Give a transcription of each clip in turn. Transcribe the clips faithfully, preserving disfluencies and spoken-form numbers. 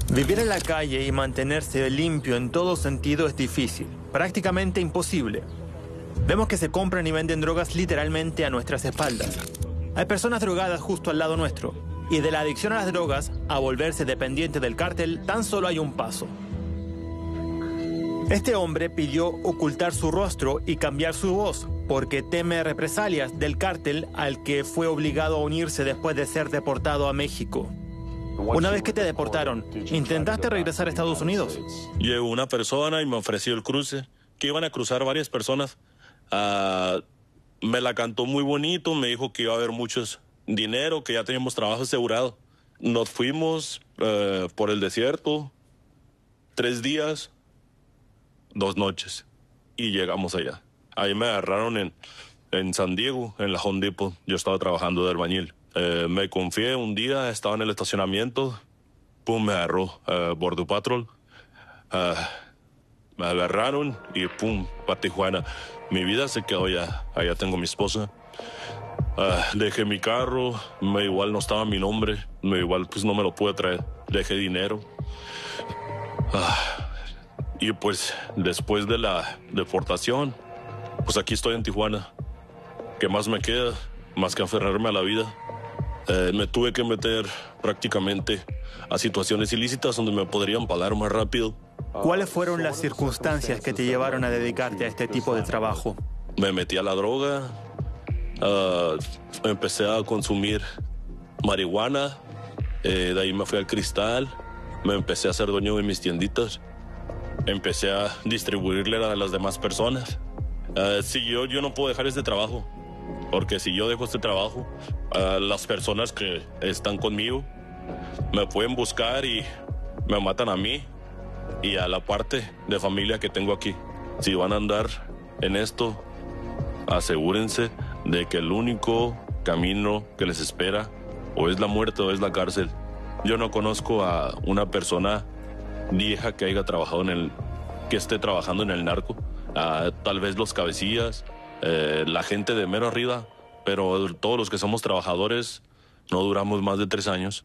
Vivir en la calle y mantenerse limpio en todo sentido es difícil, prácticamente imposible. Vemos que se compran y venden drogas literalmente a nuestras espaldas. Hay personas drogadas justo al lado nuestro, y de la adicción a las drogas a volverse dependiente del cártel tan solo hay un paso. Este hombre pidió ocultar su rostro y cambiar su voz, porque teme represalias del cártel al que fue obligado a unirse después de ser deportado a México. Una vez que te deportaron, ¿intentaste regresar a Estados Unidos? Llegó una persona y me ofreció el cruce, que iban a cruzar varias personas. Uh, me la cantó muy bonito, me dijo que iba a haber muchos dinero, que ya teníamos trabajo asegurado. Nos fuimos uh, por el desierto, tres días, dos noches, y llegamos allá. Ahí me agarraron en, en San Diego, en la Home Depot. Yo estaba trabajando de albañil. Eh, me confié un día, estaba en el estacionamiento, pum, me agarró uh, Border Patrol, uh, me agarraron y pum, para Tijuana. Mi vida se quedó ya, allá tengo mi esposa. Uh, dejé mi carro, me igual no estaba mi nombre, me igual pues no me lo pude traer, dejé dinero. Uh, y pues después de la deportación, pues aquí estoy en Tijuana. ¿Qué más me queda? Más que aferrarme a la vida. Eh, me tuve que meter prácticamente a situaciones ilícitas donde me podrían pagar más rápido. ¿Cuáles fueron las circunstancias que te llevaron a dedicarte a este tipo de trabajo? Me metí a la droga, uh, empecé a consumir marihuana, eh, de ahí me fui al cristal, me empecé a ser dueño de mis tienditas, empecé a distribuirle a las demás personas. Uh, si yo, yo no puedo dejar este trabajo. Porque si yo dejo este trabajo, uh, las personas que están conmigo me pueden buscar y me matan a mí y a la parte de familia que tengo aquí. Si van a andar en esto, asegúrense de que el único camino que les espera o es la muerte o es la cárcel. Yo no conozco a una persona vieja que haya trabajado en el, que esté trabajando en el narco. Uh, tal vez los cabecillas, Eh, la gente de mero arriba, pero todos los que somos trabajadores no duramos más de tres años.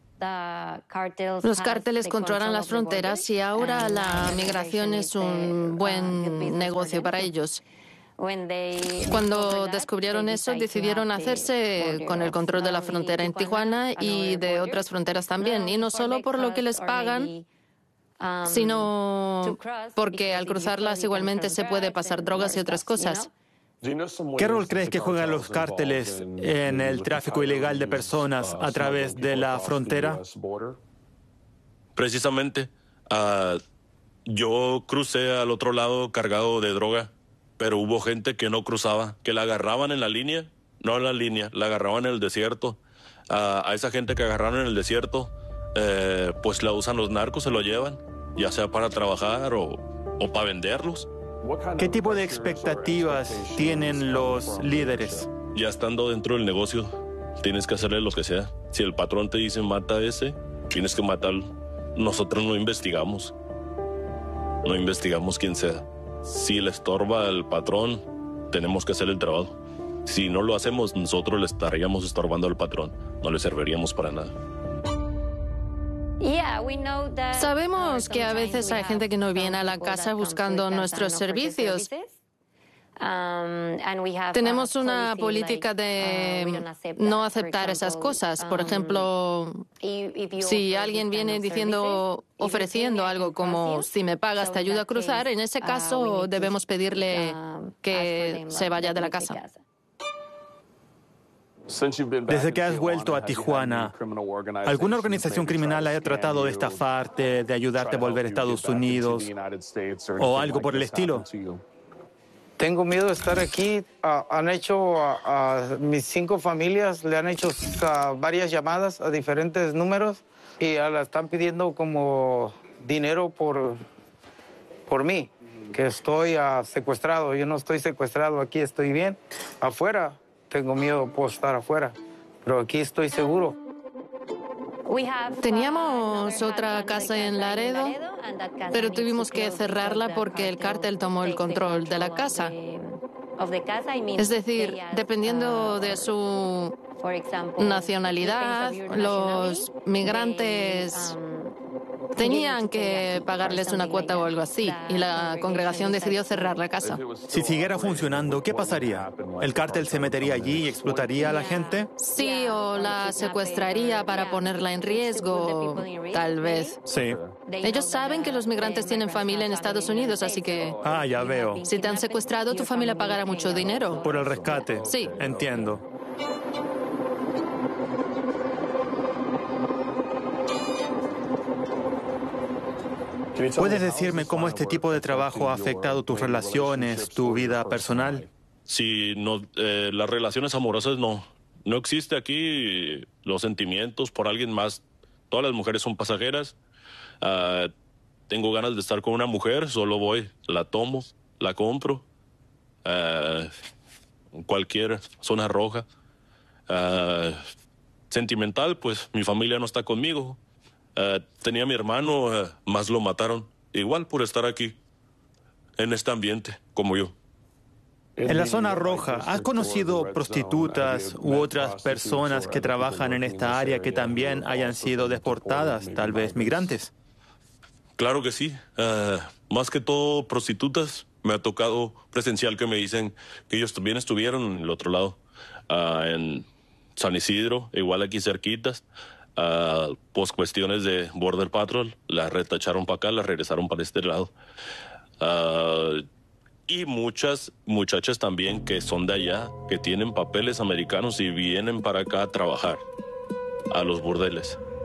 Los cárteles controlan las fronteras y ahora la migración es un buen negocio para ellos. Cuando descubrieron eso, decidieron hacerse con el control de la frontera en Tijuana y de otras fronteras también, y no solo por lo que les pagan, sino porque al cruzarlas igualmente se puede pasar drogas y otras cosas. ¿Qué rol crees que juegan los cárteles en el tráfico ilegal de personas a través de la frontera? Precisamente, uh, yo crucé al otro lado cargado de droga, pero hubo gente que no cruzaba, que la agarraban en la línea, no en la línea, la agarraban en el desierto. Uh, a esa gente que agarraron en el desierto, eh, pues la usan los narcos, se lo llevan, ya sea para trabajar o, o para venderlos. ¿Qué tipo de expectativas tienen los líderes? Ya estando dentro del negocio, tienes que hacerle lo que sea. Si el patrón te dice mata a ese, tienes que matarlo. Nosotros no investigamos. No investigamos quién sea. Si le estorba al patrón, tenemos que hacer el trabajo. Si no lo hacemos, nosotros le estaríamos estorbando al patrón. No le serviríamos para nada. Sabemos que a veces hay gente que no viene a la casa buscando nuestros servicios. Tenemos una política de no aceptar esas cosas. Por ejemplo, si alguien viene diciendo, ofreciendo algo como si me pagas te ayudo a cruzar, en ese caso debemos pedirle que se vaya de la casa. Desde que has vuelto a Tijuana, ¿alguna organización criminal haya tratado de estafarte, de ayudarte a volver a Estados Unidos o algo por el estilo? Tengo miedo de estar aquí. Uh, han hecho a uh, uh, mis cinco familias, le han hecho uh, varias llamadas a diferentes números y uh, la están pidiendo como dinero por, por mí, que estoy uh, secuestrado. Yo no estoy secuestrado, aquí estoy bien. Afuera tengo miedo, puedo estar afuera, pero aquí estoy seguro. Teníamos otra casa en Laredo, pero tuvimos que cerrarla porque el cártel tomó el control de la casa. Es decir, dependiendo de su nacionalidad, los migrantes Tenían que pagarles una cuota o algo así, y la congregación decidió cerrar la casa. Si siguiera funcionando, ¿qué pasaría? ¿El cártel se metería allí y explotaría a la gente? Sí, o la secuestraría para ponerla en riesgo, tal vez. Sí. Ellos saben que los migrantes tienen familia en Estados Unidos, así que... Ah, ya veo. Si te han secuestrado, tu familia pagará mucho dinero. Por el rescate. Sí. Entiendo. ¿Puedes decirme cómo este tipo de trabajo ha afectado tus relaciones, tu vida personal? Sí, no, eh, las relaciones amorosas no. No existe aquí los sentimientos por alguien más. Todas las mujeres son pasajeras. Uh, tengo ganas de estar con una mujer, solo voy, la tomo, la compro. Uh, cualquier zona roja. Uh, sentimental, pues mi familia no está conmigo. Uh, tenía a mi hermano, uh, más lo mataron. Igual por estar aquí, en este ambiente, como yo. En la zona roja, ¿has conocido prostitutas u otras personas que trabajan en esta área que también hayan sido deportadas, tal vez migrantes? Claro que sí. Uh, más que todo prostitutas. Me ha tocado presencial que me dicen que ellos también estuvieron en el otro lado, uh, en San Isidro, igual aquí cerquitas. Uh, pues cuestiones de Border Patrol, las retacharon para acá, las regresaron para este lado. Uh, y muchas muchachas también que son de allá, que tienen papeles americanos y vienen para acá a trabajar, a los burdeles.